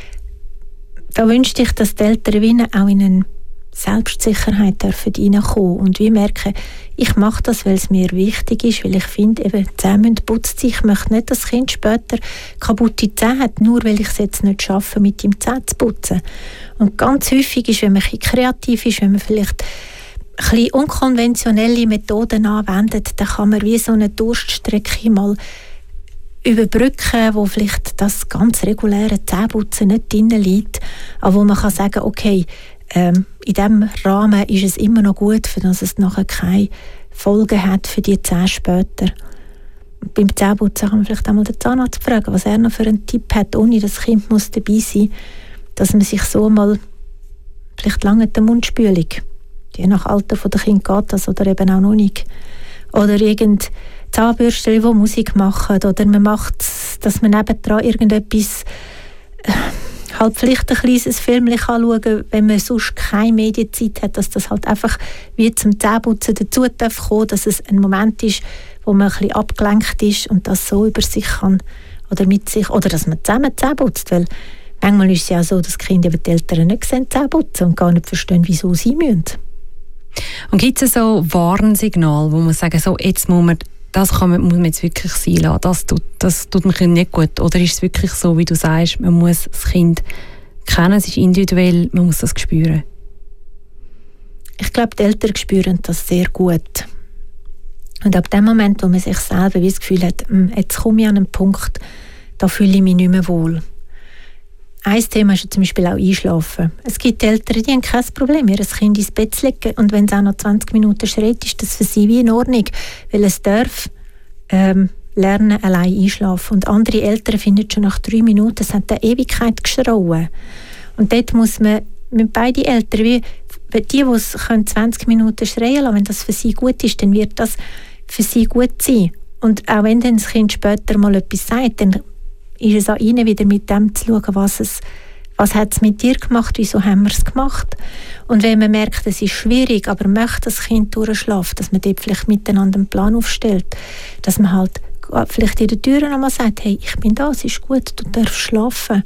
Da wünschte ich, dass die Eltern auch in eine Selbstsicherheit reinkommen dürfen und wir merken, ich mache das, weil es mir wichtig ist, weil ich finde, eben, die Zähne müssen putzt sein. Ich möchte nicht, dass das Kind später kaputte Zähne hat, nur weil ich es jetzt nicht schaffe, mit ihm Zähne zu putzen. Und ganz häufig ist, wenn man ein bisschen kreativ ist, wenn man vielleicht ein bisschen unkonventionelle Methoden anwendet, dann kann man wie so eine Durststrecke mal überbrücken, wo vielleicht das ganz reguläre Zähneputzen nicht drin liegt, aber wo man kann sagen, okay, in diesem Rahmen ist es immer noch gut, für dass es nachher keine Folgen hat für die Zähne später. Beim Zähneputzen kann man vielleicht einmal den Zahnarzt fragen, was er noch für einen Tipp hat, ohne dass das Kind muss dabei sein muss, dass man sich so mal vielleicht lange die Mundspülung, je nach Alter der Kind geht das oder eben auch noch nicht. Oder irgend Zahnbürsten, die Musik machen, oder man macht es, dass man nebendran irgendetwas halt vielleicht ein kleines Film anschauen kann, wenn man sonst keine Medienzeit hat, dass das halt einfach wie zum Zähneputzen dazu darf kommen, dass es ein Moment ist, wo man ein bisschen abgelenkt ist und das so über sich kann oder mit sich, oder dass man zusammen Zähne putzt, weil manchmal ist es ja so, dass die Kinder die Eltern nicht sehen, Zähne putzen und gar nicht verstehen, wieso sie müssen. Und gibt es so Warnsignale, wo man sagen, so, jetzt muss man muss man jetzt wirklich sein lassen, das tut dem Kind nicht gut? Oder ist es wirklich so, wie du sagst, man muss das Kind kennen, es ist individuell, man muss das spüren? Ich glaube, die Eltern spüren das sehr gut. Und ab dem Moment, wo man sich selber das Gefühl hat, jetzt komme ich an einen Punkt, da fühle ich mich nicht mehr wohl. Ein Thema ist zum Beispiel auch Einschlafen. Es gibt Eltern, die haben kein Problem, ihr Kind ins Bett zu legen und wenn es auch noch 20 Minuten schreit, ist das für sie wie in Ordnung, weil es darf lernen, allein einschlafen. Und andere Eltern finden schon nach 3 Minuten, es hat eine Ewigkeit geschrauen. Und dort muss man mit beiden Eltern, wie die es 20 Minuten schreien lassen, wenn das für sie gut ist, dann wird das für sie gut sein. Und auch wenn dann das Kind später mal etwas sagt, dann ist es an ihnen wieder mit dem zu schauen, was hat es mit dir gemacht, wieso haben wir es gemacht. Und wenn man merkt, es ist schwierig, aber möchte das Kind durchschlafen, dass man dort vielleicht miteinander einen Plan aufstellt, dass man halt vielleicht in der Tür nochmal sagt, hey, ich bin da, es ist gut, du darfst schlafen.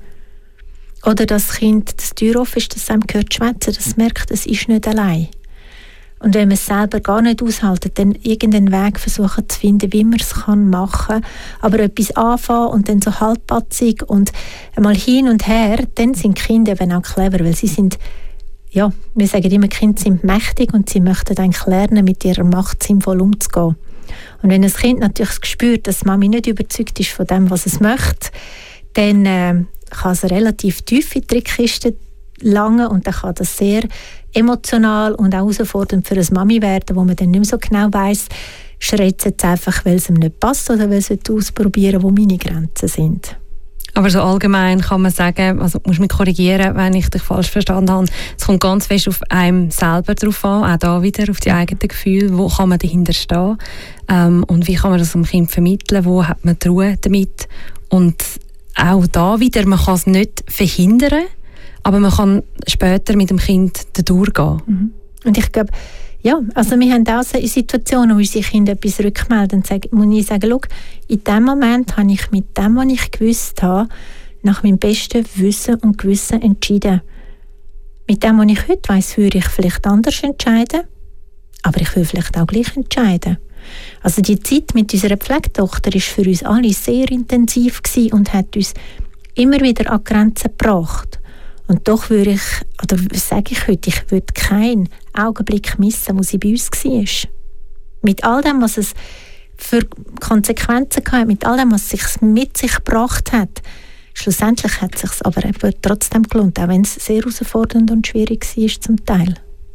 Oder dass das Kind, das Tür offen ist, dass es einem gehört schwätzen, dass es merkt, es ist nicht allein. Und wenn man es selber gar nicht aushält, dann irgendeinen Weg versuchen zu finden, wie man es machen kann. Aber etwas anfangen und dann so halbpatzig und einmal hin und her, dann sind Kinder eben auch clever, weil sie sind, ja, wir sagen immer, Kinder sind mächtig und sie möchten eigentlich lernen, mit ihrer Macht sinnvoll umzugehen. Und wenn ein Kind natürlich spürt, dass Mami nicht überzeugt ist von dem, was es möchte, dann kann es relativ tief in die Trickkiste langen und dann kann das sehr emotional und auch herausfordernd für eine Mami werden, wo man dann nicht mehr so genau weiss, schreit es jetzt einfach, weil es ihm nicht passt oder weil es ausprobieren, wo meine Grenzen sind. Aber so allgemein kann man sagen, also musst du mich korrigieren, wenn ich dich falsch verstanden habe, es kommt ganz fest auf einem selber drauf an, auch da wieder auf die eigenen Gefühle, wo kann man dahinter stehen und wie kann man das dem Kind vermitteln, wo hat man die Ruhe damit und auch da wieder, man kann es nicht verhindern, aber man kann später mit dem Kind durchgehen. Mhm. Und ich glaube, ja, also wir haben auch so Situationen, wo unsere Kinder etwas rückmelden. Muss ich sagen, schau, in dem Moment habe ich mit dem, was ich gewusst habe, nach meinem besten Wissen und Gewissen entschieden. Mit dem, was ich heute weiss, würde ich vielleicht anders entscheiden, aber ich würde vielleicht auch gleich entscheiden. Also die Zeit mit unserer Pflegetochter war für uns alle sehr intensiv und hat uns immer wieder an Grenzen gebracht. Und doch würde ich, oder sage ich heute, ich würde keinen Augenblick missen, wo sie bei uns war. Mit all dem, was es für Konsequenzen hatte, mit all dem, was es mit sich gebracht hat. Schlussendlich hat es sich aber trotzdem gelohnt, auch wenn es sehr herausfordernd und schwierig war zum Teil.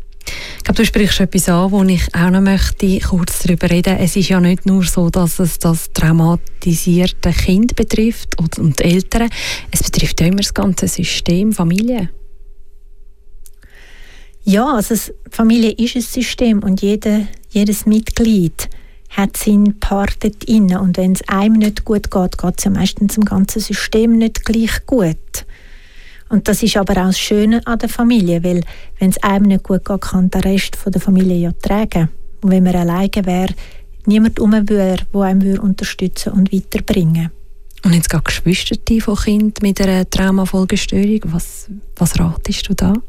Ich glaube, du sprichst etwas an, wo ich auch noch möchte kurz darüber reden. Es ist ja nicht nur so, dass es das traumatisierte Kind betrifft und die Eltern. Es betrifft ja immer das ganze System, Familie. Ja, also die Familie ist ein System und jedes Mitglied hat seinen Part dort drin. Und wenn es einem nicht gut geht, geht es ja meistens dem ganzen System nicht gleich gut. Und das ist aber auch das Schöne an der Familie, weil wenn es einem nicht gut geht, kann der Rest von der Familie ja tragen. Und wenn man alleine wäre, niemand wäre, der einem unterstützen und weiterbringen. Und jetzt gerade Geschwister von Kindern mit einer Traumafolgestörung, was ratest du da?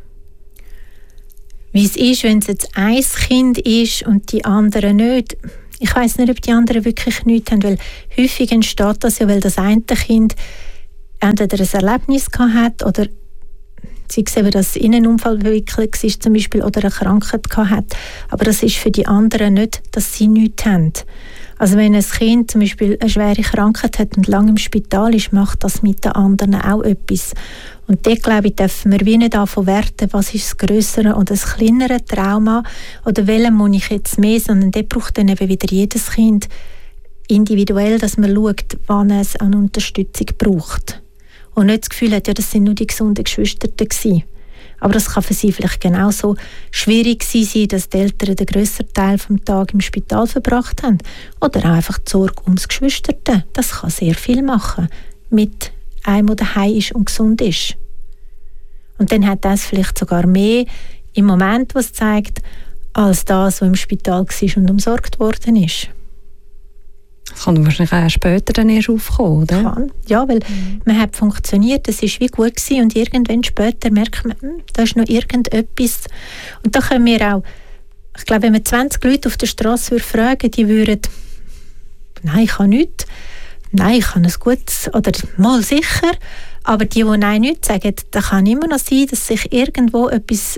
Wie es ist, wenn es jetzt ein Kind ist und die anderen nicht. Ich weiss nicht, ob die anderen wirklich nichts haben, weil häufig entsteht das ja, weil das eine Kind entweder ein Erlebnis gehabt hat oder sei es eben, dass in einen Unfall verwickelt war zum Beispiel oder eine Krankheit gehabt hat. Aber das ist für die anderen nicht, dass sie nichts haben. Also wenn ein Kind zum Beispiel eine schwere Krankheit hat und lange im Spital ist, macht das mit den anderen auch etwas. Und dort, glaube ich, dürfen wir wie nicht davon werten, was ist das grössere oder das kleinere Trauma oder welchem muss ich jetzt mehr, sondern dort braucht dann eben wieder jedes Kind individuell, dass man schaut, wann es an Unterstützung braucht. Und nicht das Gefühl hat, ja, das sind nur die gesunden Geschwister gewesen. Aber das kann für sie vielleicht genauso schwierig sein, dass die Eltern den grösseren Teil des Tages im Spital verbracht haben. Oder auch einfach die Sorge ums Geschwisterte. Das kann sehr viel machen mit einem, der daheim ist und gesund ist. Und dann hat das vielleicht sogar mehr im Moment, was zeigt, als das, was im Spital war und umsorgt worden ist. Das kann wahrscheinlich auch später dann erst aufkommen, oder? Kann. Ja, weil man hat funktioniert, das ist wie gut gewesen und irgendwann später merkt man, da ist noch irgendetwas. Und da können wir auch, ich glaube, wenn man 20 Leute auf der Straße fragen, die würden, nein, ich habe nichts, nein, ich habe ein gutes, oder mal sicher, aber die nein, nichts sagen, da kann immer noch sein, dass sich irgendwo etwas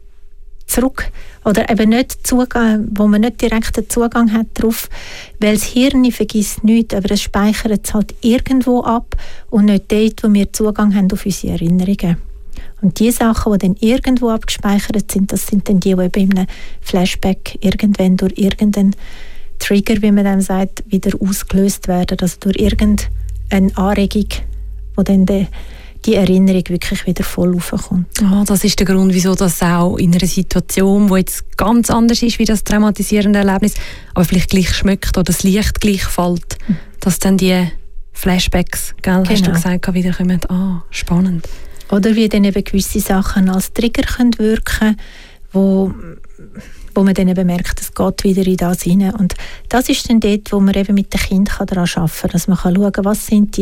zurück oder eben nicht Zugang, wo man nicht direkten Zugang hat darauf, weil das Hirn vergisst nichts, aber es speichert es halt irgendwo ab und nicht dort, wo wir Zugang haben auf unsere Erinnerungen. Und die Sachen, die dann irgendwo abgespeichert sind, das sind dann die eben in einem Flashback irgendwann durch irgendeinen Trigger, wie man dann sagt, wieder ausgelöst werden, also durch irgendeine Anregung, wo dann die Erinnerung wirklich wieder voll raufkommt. Ah, das ist der Grund, wieso das auch in einer Situation, die jetzt ganz anders ist wie das traumatisierende Erlebnis, aber vielleicht gleich schmeckt oder das Licht gleich fällt, dass dann die Flashbacks, gell, hast du gesagt, wieder kommen. Ah, spannend. Oder wie dann eben gewisse Sachen als Trigger können wirken, wo man dann eben merkt, es geht wieder in das hinein. Und das ist dann dort, wo man eben mit den Kindern daran arbeiten kann, dass man schauen kann, was sind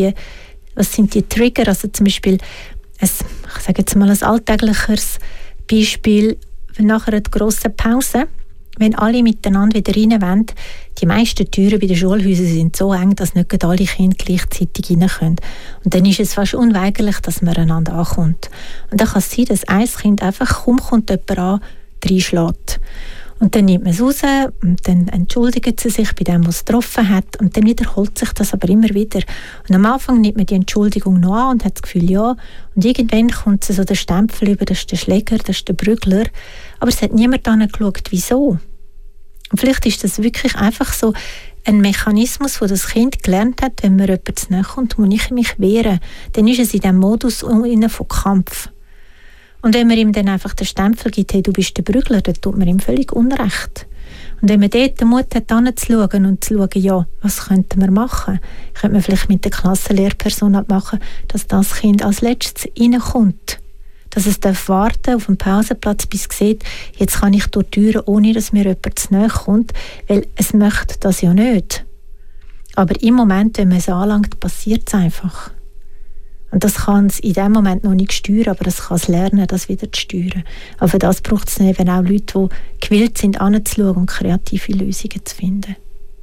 die Trigger, also zum Beispiel, ich sage jetzt mal ein alltägliches Beispiel, nach einer grossen Pause, wenn alle miteinander wieder rein wollen, die meisten Türen bei den Schulhäusern sind so eng, dass nicht alle Kinder gleichzeitig rein können. Und dann ist es fast unweigerlich, dass man einander ankommt. Und dann kann es sein, dass ein Kind einfach kaum kommt jemand an, reinschlägt. Und dann nimmt man es raus und dann entschuldigt sie sich bei dem, was es getroffen hat. Und dann wiederholt sich das aber immer wieder. Und am Anfang nimmt man die Entschuldigung noch an und hat das Gefühl, ja. Und irgendwann kommt so der Stempel über, das ist der Schläger, das ist der Prügler. Aber es hat niemand angeschaut, wieso. Und vielleicht ist das wirklich einfach so ein Mechanismus, wo das Kind gelernt hat, wenn mir jemand zu nahe kommt, muss ich mich wehren. Dann ist es in diesem Modus von Kampf. Und wenn man ihm dann einfach den Stempel gibt, hey, du bist der Prügler, dann tut man ihm völlig Unrecht. Und wenn man dort den Mut hat, hinzuschauen und zu schauen, ja, was könnten wir machen? Könnte man vielleicht mit der Klassenlehrperson abmachen, dass das Kind als letztes reinkommt. Dass es warten auf dem Pausenplatz, bis es sieht, jetzt kann ich durch die Türen, ohne dass mir jemand zu nahe kommt, weil es möchte das ja nicht. Aber im Moment, wenn man es anlangt, passiert es einfach. Und das kann es in dem Moment noch nicht steuern, aber es kann es lernen, das wieder zu steuern. Aber für das braucht es eben auch Leute, die gewillt sind, hinzuschauen und kreative Lösungen zu finden.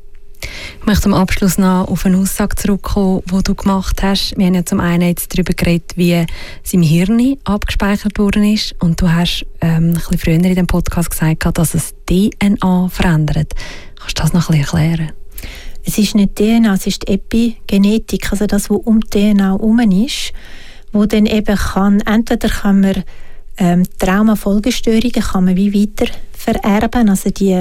Ich möchte am Abschluss noch auf eine Aussage zurückkommen, die du gemacht hast. Wir haben ja zum einen jetzt darüber geredet, wie es im Hirn abgespeichert worden ist. Und du hast ein bisschen früher in dem Podcast gesagt, dass es DNA verändert. Kannst du das noch ein bisschen erklären? Es ist nicht DNA, es ist die Epigenetik, also das, was um die DNA herum ist, wo dann eben entweder kann man Traumafolgestörungen kann man wie weiter vererben, also die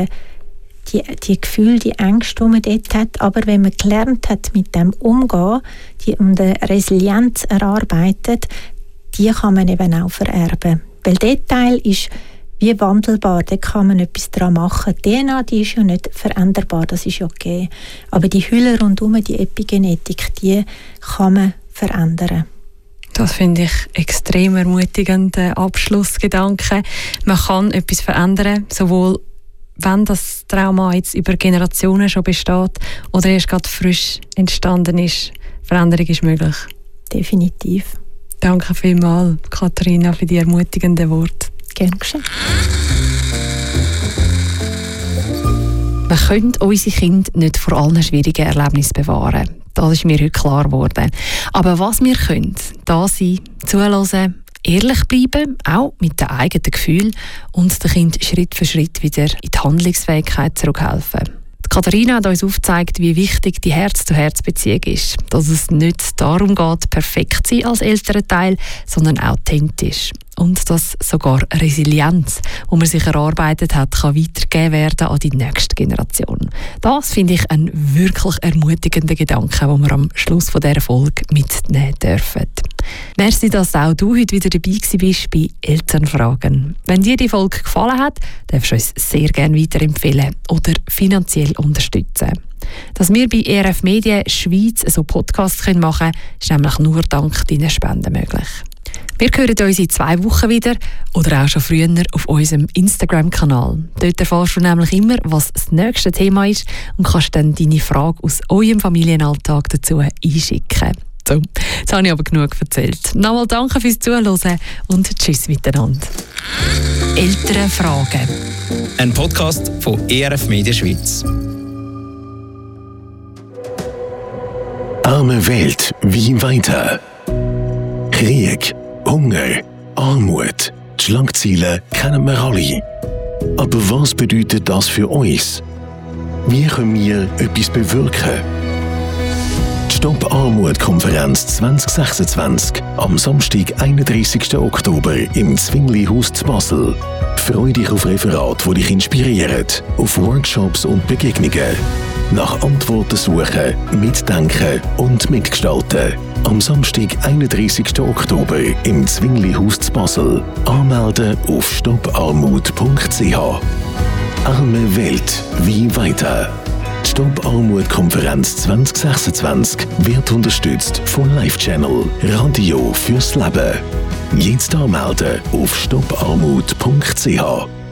Gefühle, die Ängste, die man dort hat, aber wenn man gelernt hat, mit dem umzugehen, und eine Resilienz erarbeitet, die kann man eben auch vererben. Weil der Teil ist wie wandelbar, da kann man etwas daran machen. Die DNA, die ist ja nicht veränderbar, das ist ja gegeben. Aber die Hülle rundherum, die Epigenetik, die kann man verändern. Das finde ich extrem ermutigender Abschlussgedanke. Man kann etwas verändern, sowohl wenn das Trauma jetzt über Generationen schon besteht oder erst gerade frisch entstanden ist. Veränderung ist möglich. Definitiv. Danke vielmals, Katharina, für die ermutigenden Worte. Gerne geschehen. Wir können unsere Kinder nicht vor allen schwierigen Erlebnissen bewahren. Das ist mir heute klar geworden. Aber was wir können, da sein, zuhören, ehrlich bleiben, auch mit den eigenen Gefühlen und den Kindern Schritt für Schritt wieder in die Handlungsfähigkeit zurückhelfen. Die Katharina hat uns aufgezeigt, wie wichtig die Herz-zu-Herz-Beziehung ist. Dass es nicht darum geht, perfekt zu sein als Elternteil, sondern authentisch. Und dass sogar Resilienz, die man sich erarbeitet hat, kann weitergegeben werden an die nächste Generation. Das finde ich einen wirklich ermutigenden Gedanken, den wir am Schluss von dieser Folge mitnehmen dürfen. Merci, dass auch du heute wieder dabei bist bei Elternfragen. Wenn dir die Folge gefallen hat, darfst du uns sehr gerne weiterempfehlen oder finanziell unterstützen. Dass wir bei ERF Medien Schweiz so Podcasts machen können, ist nämlich nur dank deiner Spenden möglich. Wir hören uns in 2 Wochen wieder oder auch schon früher auf unserem Instagram-Kanal. Dort erfährst du nämlich immer, was das nächste Thema ist und kannst dann deine Frage aus eurem Familienalltag dazu einschicken. So, jetzt habe ich aber genug erzählt. Nochmal danke fürs Zuhören und tschüss miteinander. Elternfragen. Ein Podcast von ERF Media Schweiz. Arme Welt, wie weiter? Krieg, Hunger, Armut, die Schlagzeilen kennen wir alle. Aber was bedeutet das für uns? Wie können wir etwas bewirken? Die Stopp-Armut-Konferenz 2026 am Samstag, 31. Oktober im Zwingli-Haus zu Basel. Freu dich auf Referate, die dich inspirieren, auf Workshops und Begegnungen. Nach Antworten suchen, mitdenken und mitgestalten. Am Samstag, 31. Oktober im Zwingli-Haus zu Basel. Anmelden auf stopparmut.ch. Arme Welt, wie weiter? Die Stopp-Armut-Konferenz 2026 wird unterstützt von Life Channel, Radio fürs Leben. Jetzt anmelden auf stopparmut.ch.